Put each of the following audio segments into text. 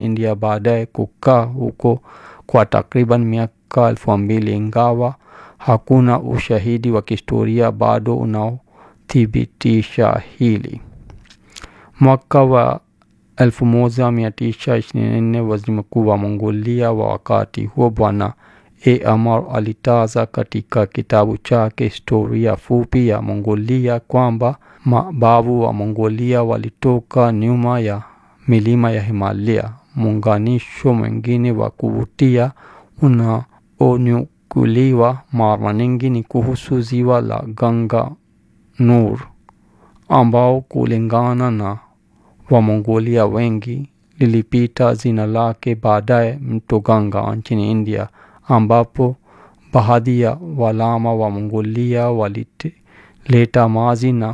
India baadaye kukaa huko kwa takriban miaka 2000 ingawa hakuna ushahidi wa kihistoria bado unaothibitisha hili. Mwaka wa 1924 waziri mkuu wa Mongolia wa wakati huo Bwana Amar alitaja katika kitabu chake Historia Fupi ya Mongolia kwamba mababu wa Mongolia walitoka nyuma ya milima ya Himalaya. Muunganisho mwingine wa kuvutia unaonukuliwa mara nyingi ni kuhusu ziwa la Ganga Nur ambao kulingana na Wamongolia wengi lilipita jina lake baadaye mto Ganga nchini India, ambapo baadhi ya walama wa Mongolia walileta maji na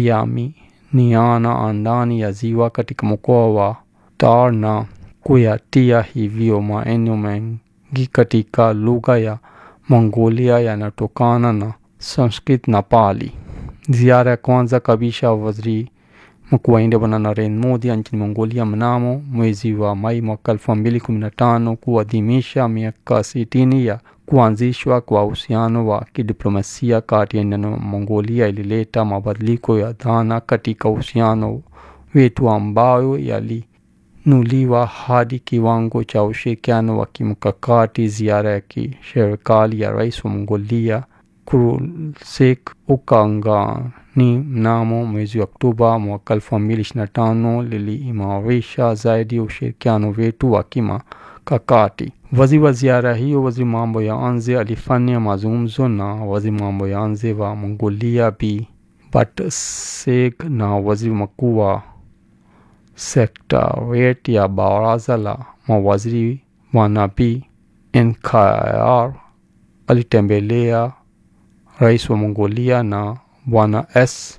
kuyamimina ndani ya ziwa katika mkoa wa Tar na kuyatia hivyo maeneo mengi katika lugha ya Mongolia yanatokana na Sanskrit na Pali. Ziara ya kwanza kabisa waziri mkuu wa India Bwana Narendra Modi nchini Mongolia mnamo mwezi wa Mei mwaka 2015 kuadhimisha miaka 60 ya kuanzishwa kwa uhusiano wa kidiplomasia kati ya India na Mongolia ilileta mabadiliko ya dhana katika uhusiano wetu ambayo yalinuliwa hadi kiwango cha ushirikiano wa kimkakati. Ziara ya kiserikali ya rais wa Mongolia Khurshid Ukangani mnamo mwezi wa Oktoba mwaka 2025 liliimarisha zaidi ushirikiano wetu wa kimkakati. Waziri wa ziara hiyo, waziri mambo ya nje, alifanya mazungumzo na waziri mambo ya nje wa Mongolia Bi Batseg na waziri mkuu wa Secretariat ya baraza la mawaziri Bwana Bi Enkhbayar. Alitembelea rais wa Mongolia na Bwana S.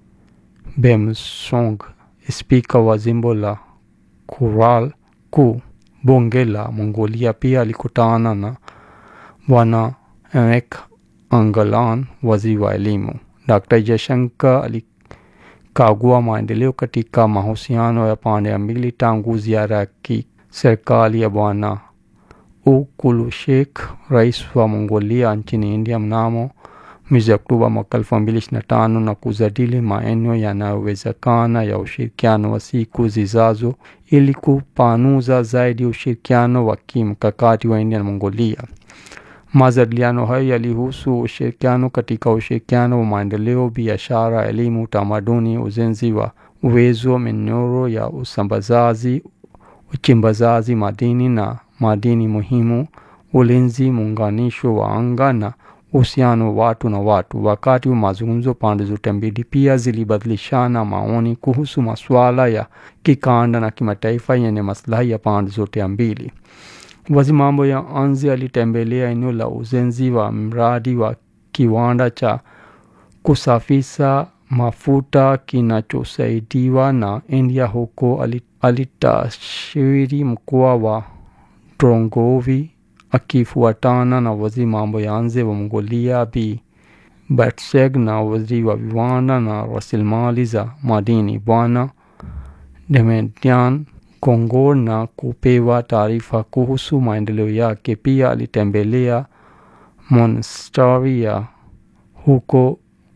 Bemsong, spika wa jimbo la Kural Ku, bunge la Mongolia. Pia alikutana na Bwana Emek Angalan, waziri wa elimu. Dr. Jaishankar alikagua maendeleo katika mahusiano ya pande mbili tangu ziara ya serikali ya Bwana Khurshid, rais wa Mongolia nchini India mnamo mwezi Oktoba mwaka 2025 na kujadili maeneo yanayowezekana ya ushirikiano wa siku zijazo ili kupanuza zaidi ushirikiano wa kimkakati wa India na Mongolia. Majadiliano hayo yalihusu ushirikiano katika ushirikiano wa maendeleo, biashara, elimu, utamaduni, ujenzi wa uwezo, minyororo ya usambazaji, uchimbaji madini na madini muhimu, ulinzi, muunganisho wa anga na uhusiano wa watu na watu. Wakati wa mazungumzo, pande zote mbili pia zilibadilishana maoni kuhusu masuala ya kikanda na kimataifa yenye maslahi ya pande zote mbili. Waziri mambo ya nje alitembelea eneo la ujenzi wa mradi wa kiwanda cha kusafisha mafuta kinachosaidiwa na India huko. Alitashiri mkoa wa Drongovi akifuatana na waziri mambo ya nje wa Mongolia Bi Batseg na waziri wa viwanda na rasilimali za madini Bwana Demetian Kongor na kupewa taarifa kuhusu maendeleo yake. Pia alitembelea monasteri ya huko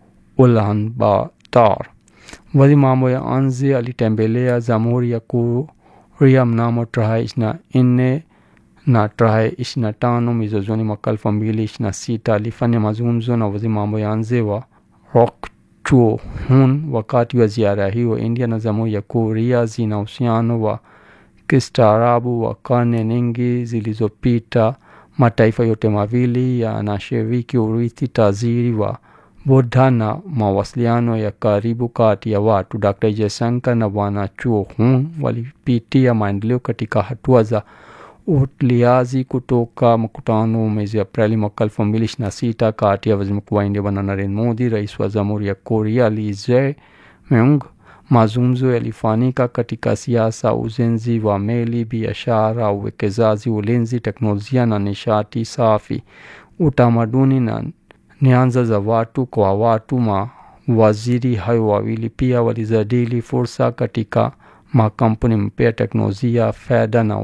Ulaanbaatar. Waziri mambo ya nje alitembelea Jamhuri ya Korea mnamo tarehe 24 na tarehe 25 mwezi mwaka 2026. Alifanya mazungumzo na waziri mambo ya nje wa Rock Chuhun. Wakati wa ziara hiyo, India na Jamhuri ya Korea zina uhusiano wa kistaarabu wa karne nyingi zilizopita. Mataifa yote mawili yanashiriki urithi tajiri wa Buddha na mawasiliano ya karibu kati ya watu. Dr. Jaishankar na Bwana Chuhun walipitia maendeleo katika hatua za utliazi kutoka mkutano mwezi Aprili mwaka 2026 kati ya waziri mkuu wa India Bwana Narendra Modi, rais wa Jamhuri ya Korea Lee Jae-myung. Mazungumzo yalifanyika katika siasa, ujenzi wa meli, biashara, uwekezaji, ulinzi, teknolojia na nishati safi, utamaduni na nyanza za watu kwa watu. Mawaziri hayo wawili pia walijadili fursa katika makampuni mpya, teknolojia, fedha na